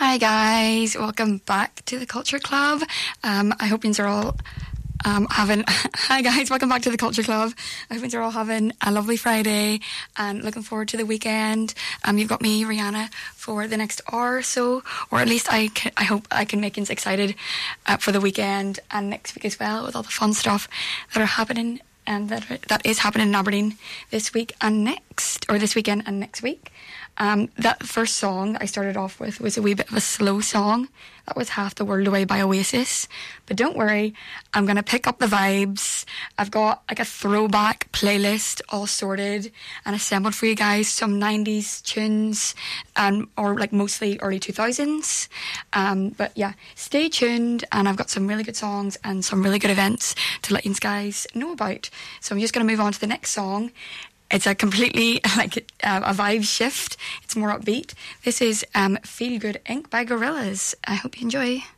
Hi guys, welcome back to the Culture Club. I hope you are all having. Hi guys, welcome back to the Culture Club. I hope you are all having a lovely Friday and looking forward to the weekend. You've got me, Rihanna, for the next hour or so, or at least I hope I can make you excited for the weekend and next week as well, with all the fun stuff that are happening and that is happening in Aberdeen this week and next, or this weekend and next week. That first song that I started off with was a wee bit of a slow song. That was Half the World Away by Oasis. But don't worry, I'm going to pick up the vibes. I've got like a throwback playlist all sorted and assembled for you guys. Some 90s tunes, or like mostly early 2000s. But yeah, stay tuned, and I've got some really good songs and some really good events to let you guys know about. So I'm just going to move on to the next song. It's a completely, a vibe shift. It's more upbeat. This is Feel Good Inc. by Gorillaz. I hope you enjoy.